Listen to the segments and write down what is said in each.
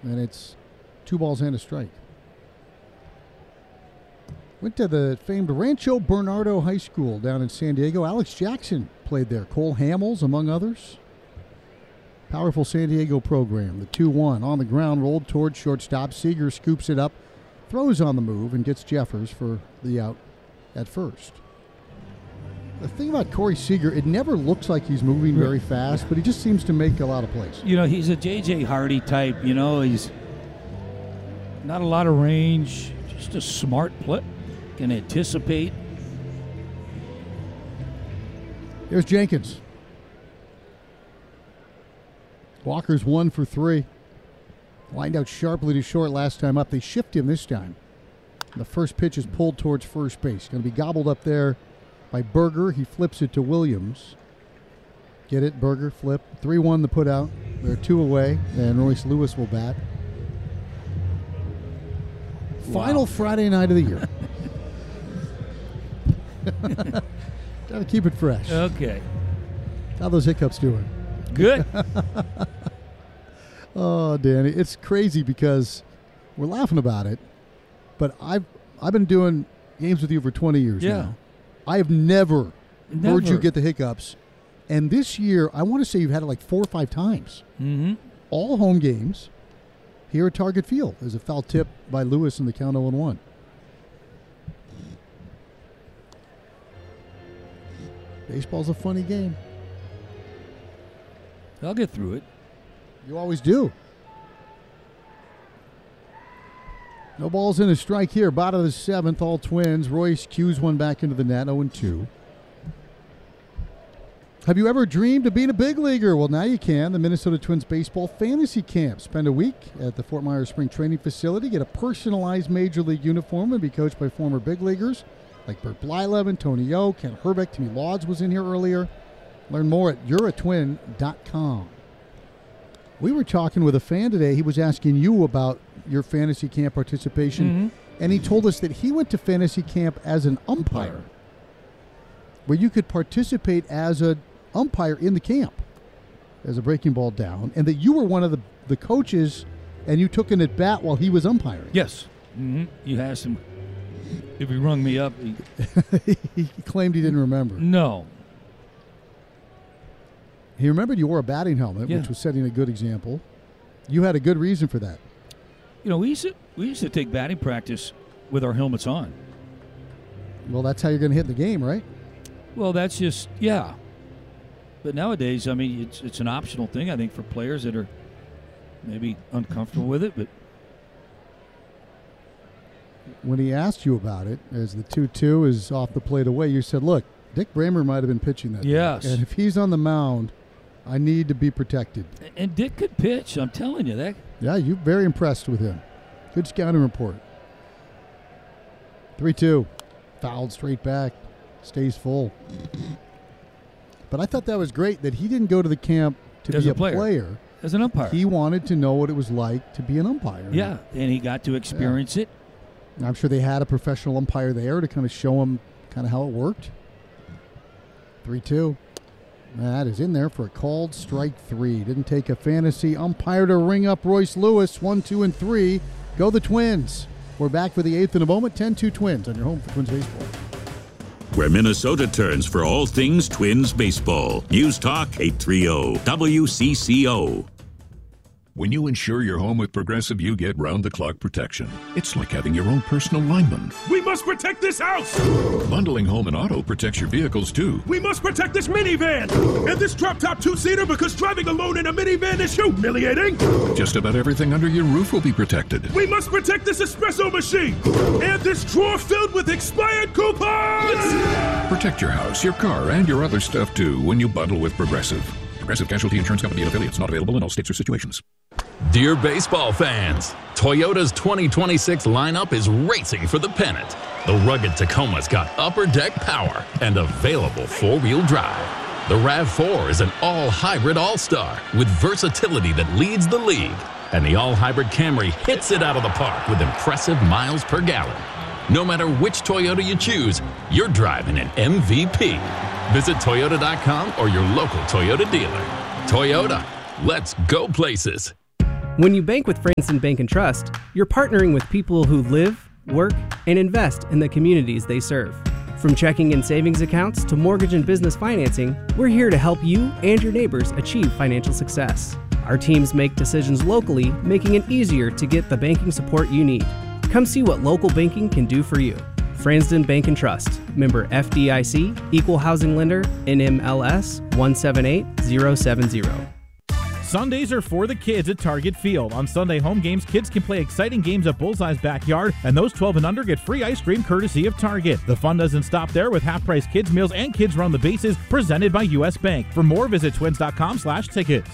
and it's 2 balls and a strike. Went to the famed Rancho Bernardo High School down in San Diego. Alex Jackson played there. Cole Hamels, among others. Powerful San Diego program. The 2-1 on the ground, rolled towards shortstop. Seager scoops it up, throws on the move, and gets Jeffers for the out at first. The thing about Corey Seager, it never looks like he's moving very fast, but he just seems to make a lot of plays. You know, he's a J.J. Hardy type. You know, he's not a lot of range, just a smart play. Can anticipate. Here's Jenkins. Walker's 1 for 3. Lined out sharply to short last time up. They shift him this time. The first pitch is pulled towards first base. Going to be gobbled up there by Berger. He flips it to Williams. Get it, Berger, flip. 3-1 the put out. They're 2 away, and Royce Lewis will bat. Final Friday night of the year. Got to keep it fresh. Okay. How those hiccups doing? Good. Oh, Danny, it's crazy because we're laughing about it, but I've been doing games with you for 20 years now. I have never heard you get the hiccups, and this year I want to say you've had it like 4 or 5 times. Mm-hmm. All home games here at Target Field. There's a foul tip by Lewis in the count 0-1. Baseball's a funny game. I'll get through it. You always do. No balls in a strike here. Bottom of the 7th, all Twins. Royce cues one back into the net, 0-2. Have you ever dreamed of being a big leaguer? Well, now you can. The Minnesota Twins Baseball Fantasy Camp. Spend a week at the Fort Myers Spring Training Facility. Get a personalized Major League uniform and be coached by former big leaguers like Bert Blyleven, Tony O, Ken Herbeck, Timmy Lodge was in here earlier. Learn more at youratwin.com. We were talking with a fan today. He was asking you about your fantasy camp participation, and he told us that he went to fantasy camp as an umpire, where you could participate as an umpire in the camp as a breaking ball down, and that you were one of the coaches, and you took an at-bat while he was umpiring. Yes. You asked him if he rung me up. He claimed he didn't remember. No. He remembered you wore a batting helmet, which was setting a good example. You had a good reason for that. You know, we used to take batting practice with our helmets on. Well, that's how you're going to hit the game, right? Well, that's just, But nowadays, I mean, it's an optional thing, I think, for players that are maybe uncomfortable with it. But when he asked you about it, as the 2-2 is off the plate away, you said, look, Dick Bramer might have been pitching that. Yes. Day. And if he's on the mound, I need to be protected. And Dick could pitch, I'm telling you that. Yeah, you're very impressed with him. Good scouting report. 3-2. Fouled straight back. Stays full. But I thought that was great that he didn't go to the camp to be a player. As an umpire. He wanted to know what it was like to be an umpire. Yeah, and he got to experience it. And I'm sure they had a professional umpire there to kind of show him kind of how it worked. 3-2. That is in there for a called strike 3. Didn't take a fantasy umpire to ring up Royce Lewis. 1, 2, and 3. Go the Twins. We're back for the 8th in a moment. 10-2 Twins on your home for Twins baseball. Where Minnesota turns for all things Twins baseball. News Talk 830 WCCO. When you insure your home with Progressive, you get round-the-clock protection. It's like having your own personal lineman. We must protect this house! Bundling home and auto protects your vehicles, too. We must protect this minivan! And this drop-top two-seater because driving alone in a minivan is humiliating! Just about everything under your roof will be protected. We must protect this espresso machine! And this drawer filled with expired coupons! Protect your house, your car, and your other stuff, too, when you bundle with Progressive. Progressive Casualty Insurance Company and affiliates. Not available in all states or situations. Dear baseball fans, Toyota's 2026 lineup is racing for the pennant. The rugged Tacoma's got upper deck power and available four-wheel drive. The RAV4 is an all-hybrid all-star with versatility that leads the league. And the all-hybrid Camry hits it out of the park with impressive miles per gallon. No matter which Toyota you choose, you're driving an MVP. Visit Toyota.com or your local Toyota dealer. Toyota, let's go places. When you bank with Franzen Bank and Trust, you're partnering with people who live, work, and invest in the communities they serve. From checking and savings accounts to mortgage and business financing, we're here to help you and your neighbors achieve financial success. Our teams make decisions locally, making it easier to get the banking support you need. Come see what local banking can do for you. Franzen Bank and Trust, member FDIC, equal housing lender, NMLS 178070. Sundays are for the kids at Target Field. On Sunday home games, kids can play exciting games at Bullseye's backyard, and those 12 and under get free ice cream courtesy of Target. The fun doesn't stop there with half-price kids meals and Kids Run the Bases presented by U.S. Bank. For more, visit twins.com/tickets.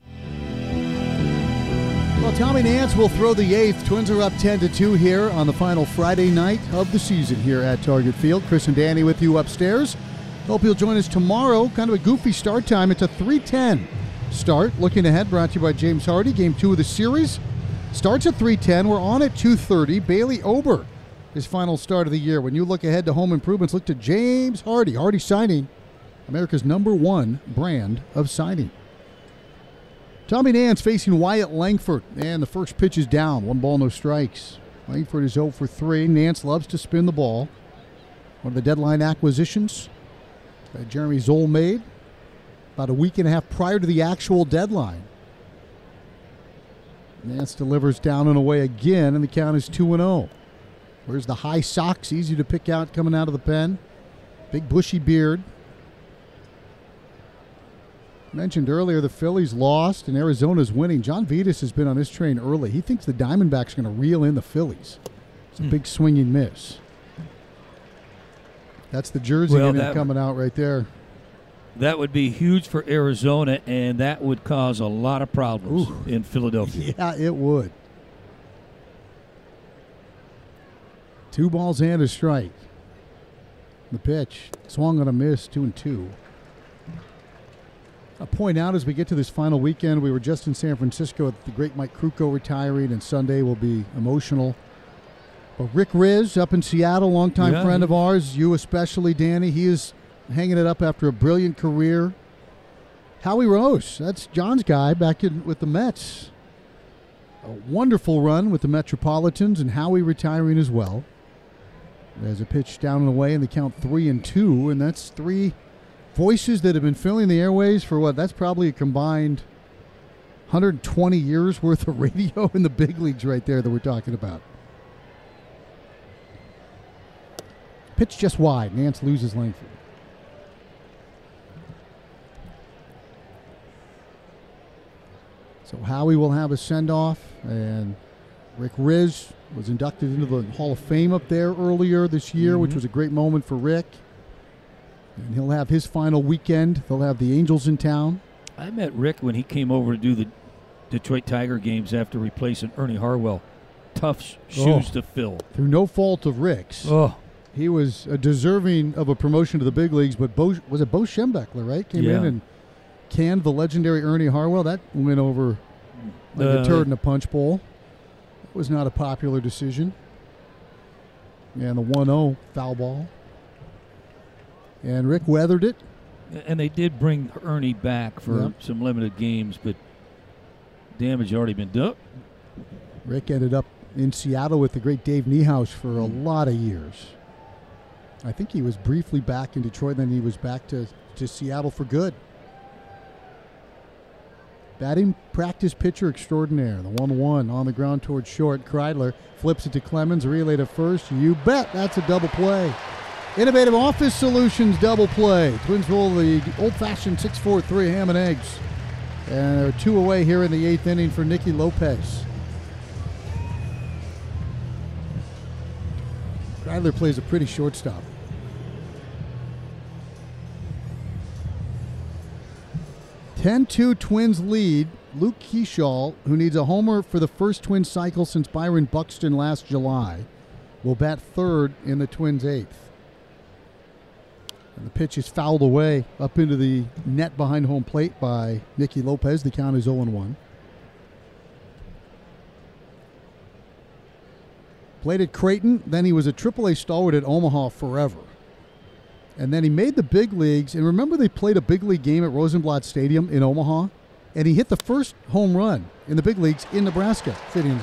Well, Tommy Nance will throw the eighth. Twins are up 10-2 here on the final Friday night of the season here at Target Field. Chris and Danny with you upstairs. Hope you'll join us tomorrow. Kind of a goofy start time. It's a 3:10 start. Looking ahead, brought to you by James Hardy. Game 2 of the series starts at 3:10. We're on at 2:30. Bailey Ober, his final start of the year. When you look ahead to home improvements, look to James Hardy. Hardy Siding, America's #1 brand of siding. Tommy Nance facing Wyatt Langford, and the first pitch is down. 1 ball, no strikes. Langford is 0 for 3. Nance loves to spin the ball. One of the deadline acquisitions that Jeremy Zoll made about a week and a half prior to the actual deadline. Nance delivers down and away again, and the count is 2-0. Where's the high socks? Easy to pick out coming out of the pen. Big bushy beard. Mentioned earlier, the Phillies lost and Arizona's winning. John Vitas has been on this train early. He thinks the Diamondbacks are going to reel in the Phillies. It's a big swinging miss. That's the jersey coming out right there. That would be huge for Arizona, and that would cause a lot of problems in Philadelphia. Yeah, it would. 2 balls and a strike. The pitch swung on a miss, 2-2. I'll point out as we get to this final weekend, we were just in San Francisco with the great Mike Krukow retiring, and Sunday will be emotional. But Rick Riz up in Seattle, longtime friend of ours, you especially, Danny, he is hanging it up after a brilliant career. Howie Rose, that's John's guy back in with the Mets. A wonderful run with the Metropolitans, and Howie retiring as well. There's a pitch down and away, and the count 3-2, and that's 3 voices that have been filling the airways for what? That's probably a combined 120 years worth of radio in the big leagues right there that we're talking about. Pitch just wide. Nance loses Langford. So Howie will have a send-off, and Rick Riz was inducted into the Hall of Fame up there earlier this year, which was a great moment for Rick. And he'll have his final weekend. They'll have the Angels in town. I met Rick when he came over to do the Detroit Tiger games after replacing Ernie Harwell. Tough shoes to fill. Through no fault of Rick's. He was deserving of a promotion to the big leagues, but was it Bo Schembechler, right? Came in and canned the legendary Ernie Harwell. That went over like a turd in a punch bowl. It was not a popular decision. And the 1-0 foul ball. And Rick weathered it. And they did bring Ernie back for some limited games, but damage had already been done. Rick ended up in Seattle with the great Dave Niehaus for a lot of years. I think he was briefly back in Detroit, then he was back to Seattle for good. Batting practice pitcher extraordinaire. The 1-1 on the ground towards short. Kreidler flips it to Clemens, relay to first. You bet that's a double play. Innovative Office Solutions double play. Twins roll the old-fashioned 6-4-3 ham and eggs. And they're 2 away here in the 8th inning for Nicky Lopez. Kreidler plays a pretty shortstop. (10-2) Twins lead. Luke Keeschall, who needs a homer for the first Twins cycle since Byron Buxton last July, will bat third in the Twins' 8th. And the pitch is fouled away up into the net behind home plate by Nicky Lopez. The count is 0-1. Played at Creighton, then he was a AAA stalwart at Omaha forever. And then he made the big leagues. And remember they played a big league game at Rosenblatt Stadium in Omaha? and he hit the first home run in the big leagues in Nebraska, fitting